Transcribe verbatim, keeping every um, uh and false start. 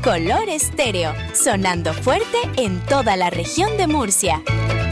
Color Estéreo, sonando fuerte en toda la región de Murcia.